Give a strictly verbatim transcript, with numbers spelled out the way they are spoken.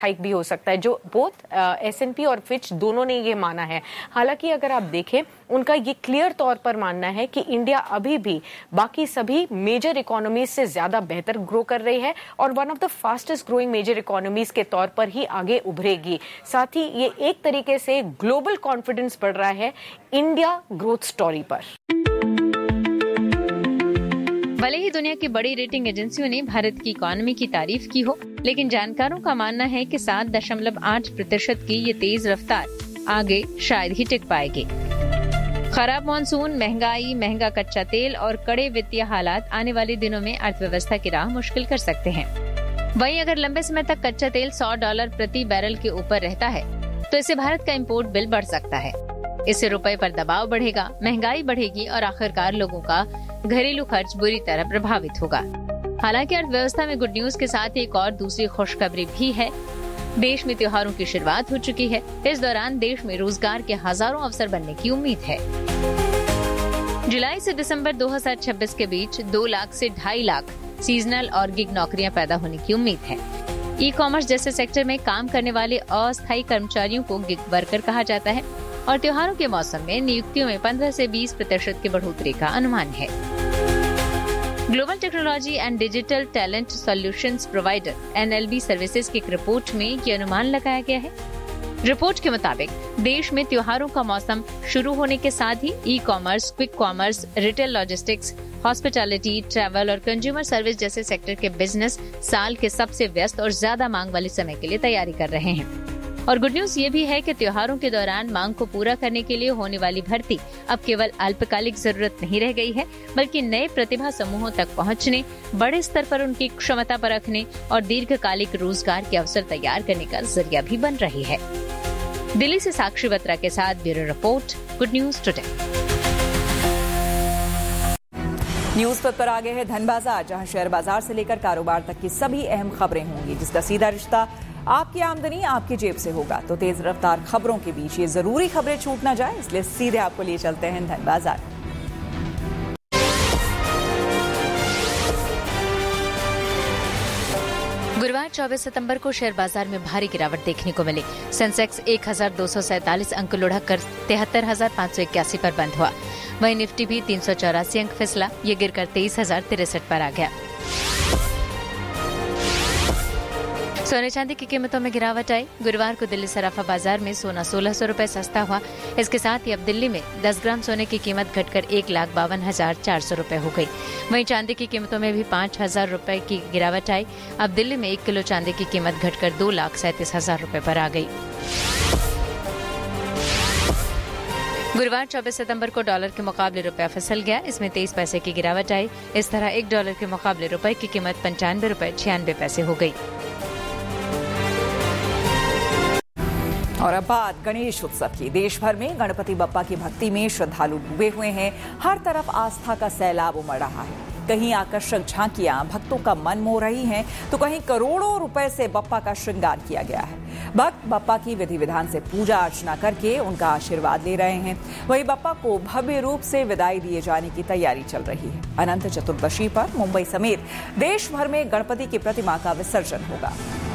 Hike भी हो सकता है, जो बोथ एस एंड पी और फिच दोनों ने ये माना है। हालांकि अगर आप देखें, उनका ये क्लियर तौर पर मानना है कि इंडिया अभी भी बाकी सभी मेजर इकोनॉमीज से ज्यादा बेहतर ग्रो कर रही है और one of the fastest growing major economies के तौर पर ही आगे उभरेगी। साथ ही ये एक तरीके से ग्लोबल कॉन्फिडेंस बढ़ रहा है इंडिया ग्रोथ स्टोरी पर। भले ही दुनिया की बड़ी रेटिंग एजेंसियों ने भारत की इकोनॉमी की तारीफ की हो, लेकिन जानकारों का मानना है कि सात दशमलव आठ प्रतिशत की ये तेज रफ्तार आगे शायद ही टिक पाएगी। खराब मानसून, महंगाई, महंगा कच्चा तेल और कड़े वित्तीय हालात आने वाले दिनों में अर्थव्यवस्था की राह मुश्किल कर सकते हैं। वहीं अगर लंबे समय तक कच्चा तेल सौ डॉलर प्रति बैरल के ऊपर रहता है तो इससे भारत का इम्पोर्ट बिल बढ़ सकता है। इससे रुपए पर दबाव बढ़ेगा, महंगाई बढ़ेगी और आखिरकार लोगों का घरेलू खर्च बुरी तरह प्रभावित होगा। हालांकि अर्थव्यवस्था में गुड न्यूज के साथ एक और दूसरी खुशखबरी भी है। देश में त्योहारों की शुरुआत हो चुकी है। इस दौरान देश में रोजगार के हजारों अवसर बनने की उम्मीद है। जुलाई से दिसंबर दो हज़ार छब्बीस के बीच दो लाख से ढाई लाख सीजनल और गिग नौकरियां पैदा होने की उम्मीद है। ई कॉमर्स जैसे सेक्टर में काम करने वाले अस्थायी कर्मचारियों को गिग वर्कर कहा जाता है और त्योहारों के मौसम में नियुक्तियों में पंद्रह से बीस प्रतिशत की बढ़ोतरी का अनुमान है। Global technology and digital talent solutions provider N L B services की एक रिपोर्ट में ये अनुमान लगाया गया है। रिपोर्ट के मुताबिक देश में त्योहारों का मौसम शुरू होने के साथ ही e commerce, quick commerce, retail logistics, hospitality, travel और कंज्यूमर सर्विस जैसे सेक्टर के बिजनेस साल के सबसे व्यस्त और ज्यादा मांग वाले समय के लिए तैयारी कर रहे हैं। और गुड न्यूज ये भी है कि त्योहारों के दौरान मांग को पूरा करने के लिए होने वाली भर्ती अब केवल अल्पकालिक जरूरत नहीं रह गई है, बल्कि नए प्रतिभा समूहों तक पहुंचने, बड़े स्तर पर उनकी क्षमता परखने और दीर्घकालिक रोजगार के अवसर तैयार करने का जरिया भी बन रही है। दिल्ली से साक्षी बत्रा के साथ bureau report, good news today. News पर, पर आगे है धन बाजार, जहां शेयर बाजार से लेकर कारोबार तक की सभी अहम खबरें होंगी, जिसका सीधा रिश्ता आपकी आमदनी आपकी जेब से होगा। तो तेज रफ्तार खबरों के बीच ये जरूरी खबरें छूट ना जाए, इसलिए सीधे आपको लिए चलते हैं धन बाजार। गुरुवार चौबीस सितंबर को शेयर बाजार में भारी गिरावट देखने को मिली। सेंसेक्स एक हजार दो सौ सैंतालीस अंक लुढ़क कर तिहत्तर हजार पाँच सौ इक्यासी पर बंद हुआ। वहीं निफ्टी भी तीन सौ चौरासी अंक फिसला, ये गिरकर तेईस हजार तिरसठ पर आ गया। सोने चांदी की कीमतों में गिरावट आई। गुरुवार को दिल्ली सराफा बाजार में सोना सोलह सौ रूपये सस्ता हुआ। इसके साथ ही अब दिल्ली में दस ग्राम सोने की कीमत घटकर एक लाख बावन हजार चार सौ रूपये हो गई। वहीं चांदी की कीमतों में भी पाँच हजार रूपये की गिरावट आई। अब दिल्ली में एक किलो चांदी की कीमत घटकर दो लाख सैंतीस हजार रूपये पर आ गई। गुरुवार चौबीस सितंबर को डॉलर के मुकाबले रुपया फिसल गया। इसमें तेईस पैसे की गिरावट आई। इस तरह एक डॉलर के मुकाबले रुपए की कीमत पंचानवे रुपए छियानवे पैसे हो गई। और अब बात गणेश उत्सव की। देश भर में गणपति बप्पा की भक्ति में श्रद्धालु डूबे हुए हैं। हर तरफ आस्था का सैलाब उमड़ रहा है। कहीं आकर्षक झांकियां भक्तों का मन मोह रही हैं, तो कहीं करोड़ों रुपए से बप्पा का श्रृंगार किया गया है। भक्त बप्पा की विधि विधान से पूजा अर्चना करके उनका आशीर्वाद ले रहे हैं। वहीं बप्पा को भव्य रूप से विदाई दिए जाने की तैयारी चल रही है। अनंत चतुर्दशी पर मुंबई समेत देश भर में गणपति की प्रतिमा का विसर्जन होगा।